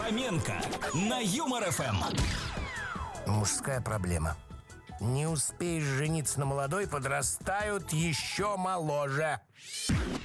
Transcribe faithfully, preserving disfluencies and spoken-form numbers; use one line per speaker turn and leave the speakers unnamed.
Фоменко на Юмор эф эм.
Мужская проблема. Не успеешь жениться на молодой, подрастают еще моложе.